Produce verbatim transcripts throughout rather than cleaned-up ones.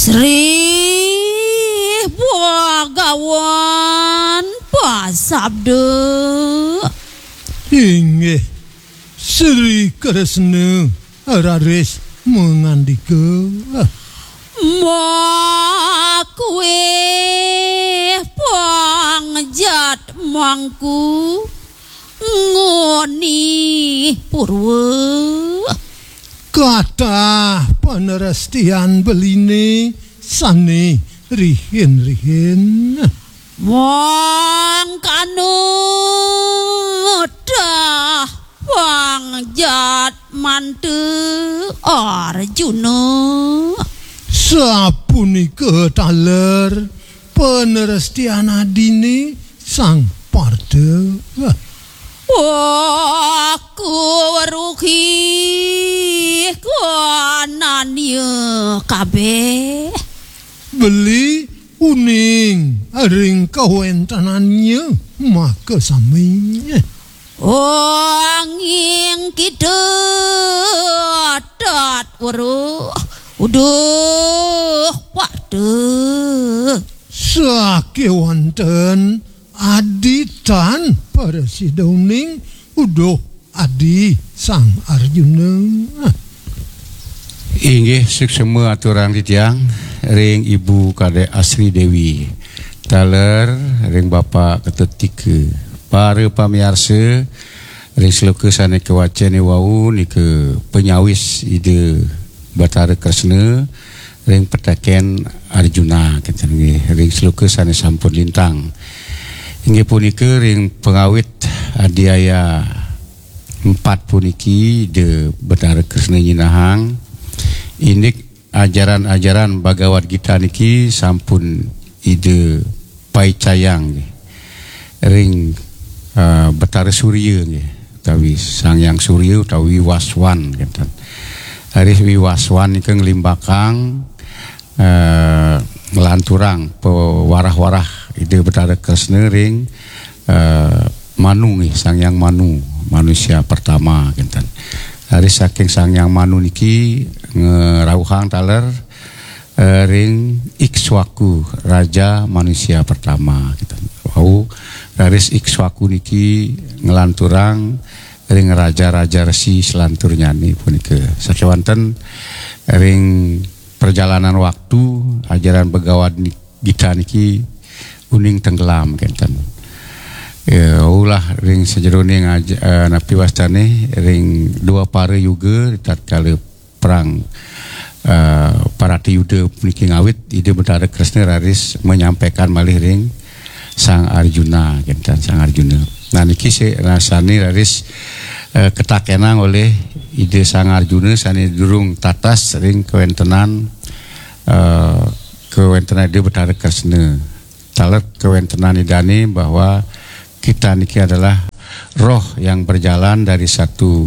Sri Bhagawan pasabda. Inggih Sri Kresna raris mengandika. Makwe pangjat mangku ngoni purwa. Kata panerestian beline sane rihin-rihin. Mangkanu dah pangjat mantu Arjuna. Sapunika taler penerestian adine sang parta. Aku ruhi kananya kabeh. Beli uning ring kawentanannya maka saminya. Angin kidat weruh uduh pada sakewanten aditan para sidauning uduh adi sang Arjuna. Inggih suksema aturang titiang ring Ibu Kade Asri Dewi taler ring Bapak Ketetika para pamiarsa ring sloka sane kewacane wau nike penyawis ide Batara Kresna ring petaken Arjuna kenten nggih ring sloka sane sampun lintang inggih punika ring pengawit adiaya empat puniki de Batara Kresna nyinahang indik ajaran-ajaran Bhagavad Gita niki sampun ide paicayang ring uh, Batara Surya nggih utawi Sang Hyang Surya utawi Wiwaswan kenten. Hari Wiwaswan niki ngelimbakang uh, ngelanturang pewarah-warah ide Batara Kresna ring uh, Manu nggih Sang Hyang Manu manusia pertama kenten. Hari saking Sang Hyang Manu niki ngerawuhang taler uh, ring Ikswaku raja manusia pertama kita. Wau garis Ikswaku niki ngelanturang ring raja-raja resi selantur nyani punika. Sakewanten ring perjalanan waktu ajaran Bhagavad Gita niki uning tenggelam kenten. Ya ulah ring sejeroning uh, napi wastane ring dua para yuga tatkala perang uh, Parati Yuda puniki ngawit ide Batara Kresna raris menyampaikan malih ring Sang Arjuna kenten Sang Arjuna. Nah niki se rasane raris uh, ketakenang oleh ide Sang Arjuna sane durung tatas ring kewentenan uh, kewentenan ide Batara Kresna. Talet kewentenan idane bahwa kita niki adalah roh yang berjalan dari satu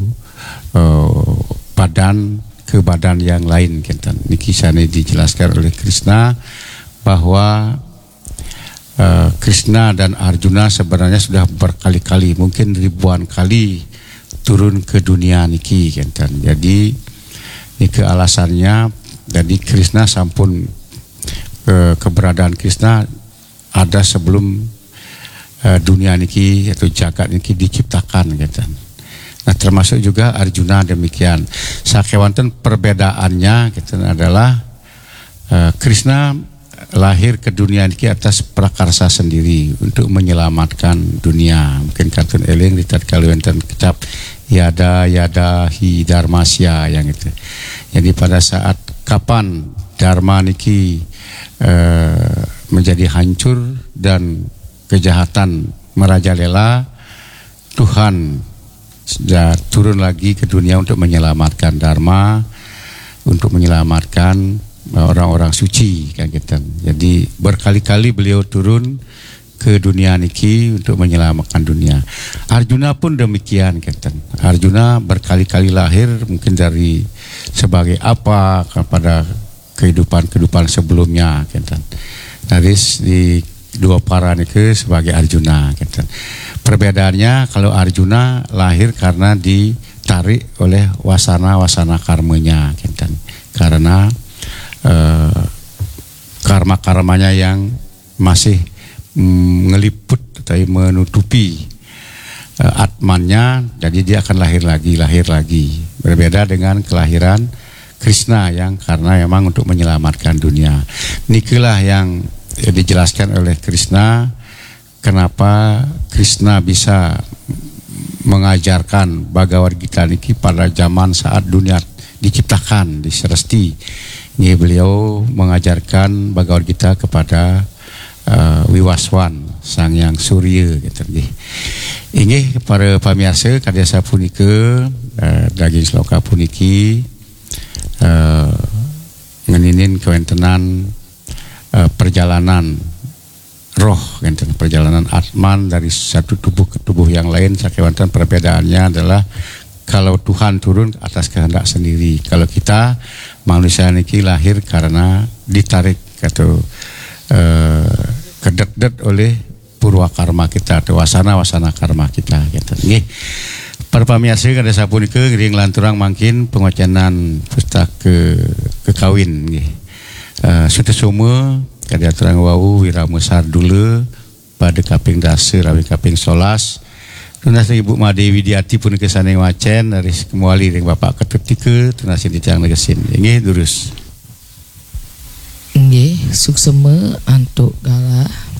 uh, badan ke badan yang lain kenten. Niki sane dijelaskan oleh Krishna bahwa uh, Krishna dan Arjuna sebenarnya sudah berkali-kali mungkin ribuan kali turun ke dunia niki kenten. Jadi niki alasannya jadi Krishna sampun uh, keberadaan Krishna ada sebelum Uh, dunia niki atau jagat niki diciptakan gitu. Nah termasuk juga Arjuna demikian. Sakewanten perbedaannya gitu adalah uh, Krishna lahir ke dunia niki atas prakarsa sendiri untuk menyelamatkan dunia. Mungkin katun eling di tatkala wonten kecap yada yada hi dharmasya yang itu. Jadi pada saat kapan dharma niki uh, menjadi hancur dan kejahatan merajalela, Tuhan sudah turun lagi ke dunia untuk menyelamatkan dharma, untuk menyelamatkan orang-orang suci kan gitu. Jadi berkali-kali beliau turun ke dunia niki untuk menyelamatkan dunia. Arjuna pun demikian gitu. Arjuna berkali-kali lahir mungkin dari sebagai apa kepada kehidupan-kehidupan sebelumnya gitu. Dari di dua para niki sebagai Arjuna gitu. Perbedaannya kalau Arjuna lahir karena ditarik oleh wasana-wasana karmanya gitu. Karena uh, karma-karmanya yang masih mm, ngeliput atau menutupi uh, atmannya, jadi dia akan lahir lagi, lahir lagi. Berbeda dengan kelahiran Krishna yang karena memang untuk menyelamatkan dunia. Nikulah yang dijelaskan oleh Krishna, kenapa Krishna bisa mengajarkan Bhagavad Gita niki pada zaman saat dunia diciptakan di Sresti. Ini beliau mengajarkan Bhagavad Gita kepada uh, Wiwaswan Sang Yang Surya gitu nggih. Inggih para pamirsa kadya sapunika uh, daging sloka puniki uh, ngeninin kewontenan uh, perjalanan roh, perjalanan atman dari satu tubuh ke tubuh yang lain. Sakewanten perbedaannya adalah kalau Tuhan turun atas kehendak sendiri, kalau kita manusia niki lahir karena ditarik atau eh, kedet-det oleh purwa karma kita atau wasana-wasana karma kita gitu. Nggih. Para pamirsa kada sapunika ngring lanturang mangkin pengocenan pustaka kekawin nggih. Eh sudah semua kada terang wau wiramusar dulu pada kaping dasar rawi kaping solas. Tunas Ibu Made Widiati pun kesane wacen dari kemwali ring Bapak Ketutika tunas ditiang negesin. Nggih durus. Nggih suksema antuk galah